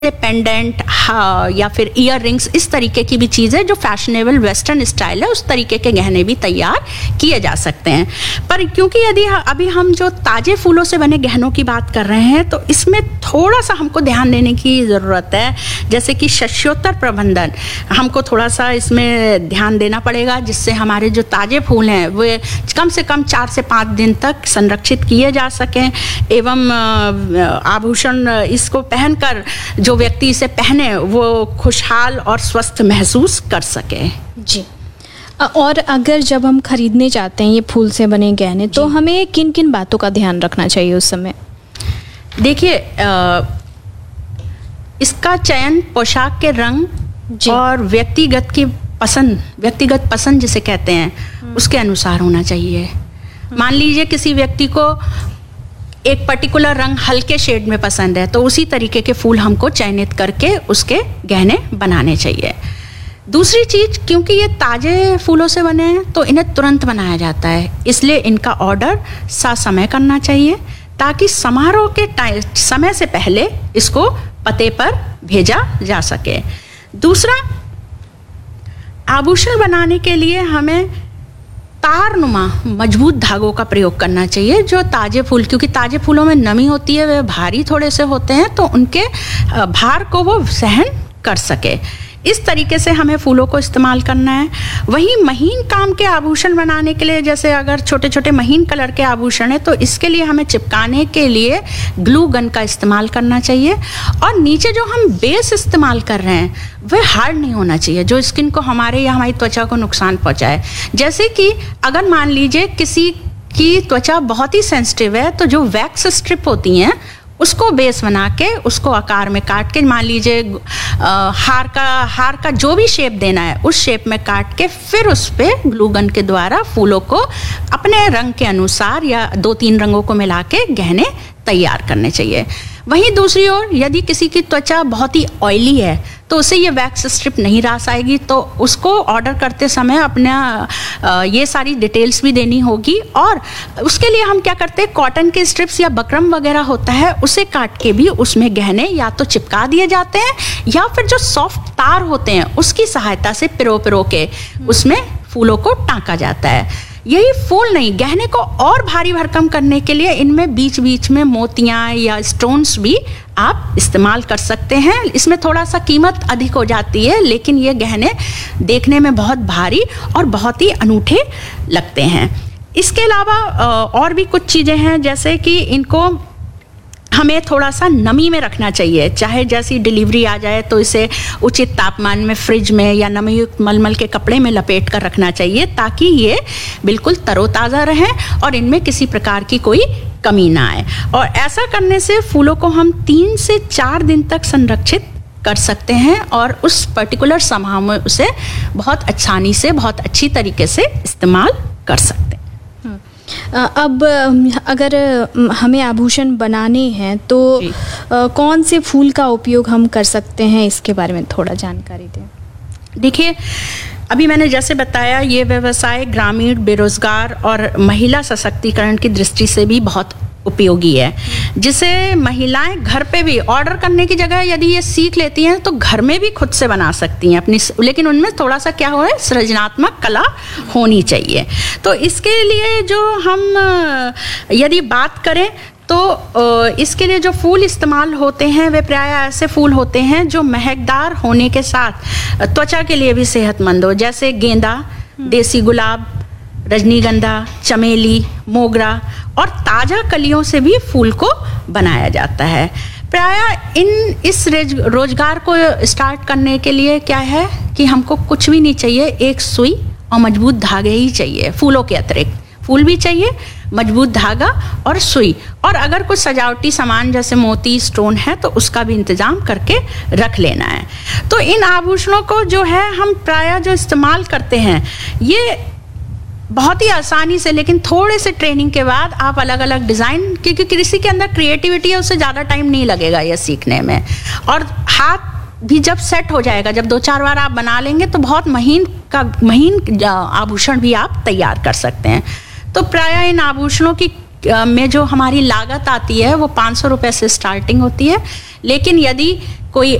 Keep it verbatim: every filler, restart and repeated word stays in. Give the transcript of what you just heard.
Pendant हाँ, या फिर ईयर रिंग्स, इस तरीके की भी चीज़ें जो फैशनेबल वेस्टर्न स्टाइल है उस तरीके के गहने भी तैयार किए जा सकते हैं। पर क्योंकि यदि अभी हम जो ताज़े फूलों से बने गहनों की बात कर रहे हैं तो इसमें थोड़ा सा हमको ध्यान देने की ज़रूरत है, जैसे कि शस्योत्तर प्रबंधन हमको थोड़ा सा इसमें ध्यान देना पड़ेगा, जिससे हमारे जो ताज़े फूल हैं वे कम से कम चार से पाँच दिन तक संरक्षित किए जा सकें एवं आभूषण इसको पहनकर जो व्यक्ति इसे पहने वो खुशहाल और स्वस्थ महसूस कर सके। जी। और अगर जब हम खरीदने जाते हैं ये फूल से बने गहने तो हमें किन किन बातों का ध्यान रखना चाहिए उस समय? देखिए, इसका चयन पोशाक के रंग और व्यक्तिगत की पसंद व्यक्तिगत पसंद जिसे कहते हैं उसके अनुसार होना चाहिए। मान लीजिए किसी व्यक्ति को एक पर्टिकुलर रंग हल्के शेड में पसंद है तो उसी तरीके के फूल हमको चयनित करके उसके गहने बनाने चाहिए। दूसरी चीज़, क्योंकि ये ताज़े फूलों से बने हैं तो इन्हें तुरंत बनाया जाता है, इसलिए इनका ऑर्डर ससमय करना चाहिए ताकि समारोह के टाइम समय से पहले इसको पते पर भेजा जा सके। दूसरा, आभूषण बनाने के लिए हमें तारनुमा मजबूत धागों का प्रयोग करना चाहिए। जो ताज़े फूल, क्योंकि ताज़े फूलों में नमी होती है, वे भारी थोड़े से होते हैं तो उनके भार को वो सहन कर सके, इस तरीके से हमें फूलों को इस्तेमाल करना है। वहीं महीन काम के आभूषण बनाने के लिए, जैसे अगर छोटे छोटे महीन कलर के आभूषण है तो इसके लिए हमें चिपकाने के लिए ग्लू गन का इस्तेमाल करना चाहिए। और नीचे जो हम बेस इस्तेमाल कर रहे हैं वह हार्ड नहीं होना चाहिए, जो स्किन को हमारे या हमारी त्वचा को नुकसान पहुंचाए। जैसे कि अगर मान लीजिए किसी की त्वचा बहुत ही सेंसिटिव है तो जो वैक्स स्ट्रिप होती हैं उसको बेस बना के उसको आकार में काट के, मान लीजिए हार का हार का जो भी शेप देना है उस शेप में काट के फिर उस पर ग्लू गन के द्वारा फूलों को अपने रंग के अनुसार या दो तीन रंगों को मिला के गहने तैयार करने चाहिए। वहीं दूसरी ओर यदि किसी की त्वचा बहुत ही ऑयली है तो उसे ये वैक्स स्ट्रिप नहीं रास आएगी, तो उसको ऑर्डर करते समय अपना ये सारी डिटेल्स भी देनी होगी। और उसके लिए हम क्या करते हैं, कॉटन के स्ट्रिप्स या बकरम वगैरह होता है उसे काट के भी उसमें गहने या तो चिपका दिए जाते हैं या फिर जो सॉफ्ट तार होते हैं उसकी सहायता से पिरो पिरो के उसमें फूलों को टाँका जाता है। यही फूल नहीं, गहने को और भारी भरकम करने के लिए इनमें बीच बीच में मोतियां या स्टोन्स भी आप इस्तेमाल कर सकते हैं। इसमें थोड़ा सा कीमत अधिक हो जाती है लेकिन ये गहने देखने में बहुत भारी और बहुत ही अनूठे लगते हैं। इसके अलावा और भी कुछ चीज़ें हैं, जैसे कि इनको हमें थोड़ा सा नमी में रखना चाहिए। चाहे जैसी डिलीवरी आ जाए तो इसे उचित तापमान में फ्रिज में या नमीयुक्त मलमल के कपड़े में लपेट कर रखना चाहिए ताकि ये बिल्कुल तरोताज़ा रहें और इनमें किसी प्रकार की कोई कमी ना आए। और ऐसा करने से फूलों को हम तीन से चार दिन तक संरक्षित कर सकते हैं और उस पर्टिकुलर समय में उसे बहुत आसानी से बहुत अच्छी तरीके से इस्तेमाल कर सकते हैं। अब अगर हमें आभूषण बनाने हैं तो कौन से फूल का उपयोग हम कर सकते हैं, इसके बारे में थोड़ा जानकारी दें। देखिए, अभी मैंने जैसे बताया ये व्यवसाय ग्रामीण बेरोजगार और महिला सशक्तिकरण की दृष्टि से भी बहुत उपयोगी है, जिसे महिलाएं घर पे भी ऑर्डर करने की जगह यदि ये सीख लेती हैं तो घर में भी खुद से बना सकती हैं अपनी, लेकिन उनमें थोड़ा सा क्या हो है, सृजनात्मक कला होनी चाहिए। तो इसके लिए जो हम यदि बात करें तो इसके लिए जो फूल इस्तेमाल होते हैं वे प्राय ऐसे फूल होते हैं जो महकदार होने के साथ त्वचा के लिए भी सेहतमंद हो, जैसे गेंदा, देसी गुलाब, रजनीगंधा, चमेली, मोगरा और ताज़ा कलियों से भी फूल को बनाया जाता है। प्राय इन इस रोजगार को स्टार्ट करने के लिए क्या है कि हमको कुछ भी नहीं चाहिए, एक सुई और मजबूत धागे ही चाहिए। फूलों के अतिरिक्त फूल भी चाहिए, मजबूत धागा और सुई, और अगर कुछ सजावटी सामान जैसे मोती स्टोन है तो उसका भी इंतजाम करके रख लेना है। तो इन आभूषणों को जो है हम प्राय जो इस्तेमाल करते हैं ये बहुत ही आसानी से, लेकिन थोड़े से ट्रेनिंग के बाद आप अलग अलग डिज़ाइन, क्योंकि किसी के अंदर क्रिएटिविटी है उससे ज़्यादा टाइम नहीं लगेगा ये सीखने में, और हाथ भी जब सेट हो जाएगा, जब दो चार बार आप बना लेंगे तो बहुत महीन का महीन आभूषण भी आप तैयार कर सकते हैं। तो प्राय इन आभूषणों की में जो हमारी लागत आती है वो पाँच सौ रुपये से स्टार्टिंग होती है, लेकिन यदि कोई